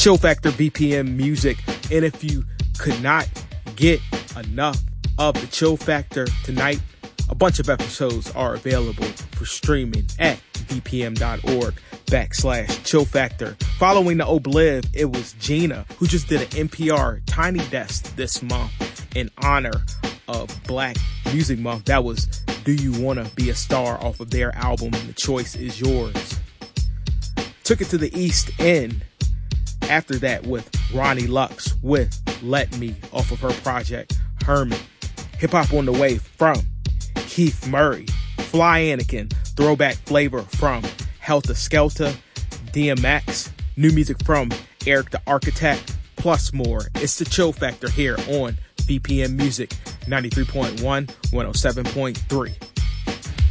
Chill Factor BPM Music. And if you could not get enough of the Chill Factor tonight, a bunch of episodes are available for streaming at vpm.org/Chill Factor. Following the Obliv, it was Gina who just did an NPR Tiny Desk this month in honor of Black Music Month. That was Do You Wanna Be a Star off of their album, The Choice Is Yours. Took it to the East End after that with Ronnie Lux with Let Me off of her project Herman. Hip Hop on the Way from Keith Murray. Fly Anakin, throwback flavor from Helter Skelter. DMX, new music from Eric the Architect, plus more. It's the Chill Factor here on BPM Music 93.1, 107.3.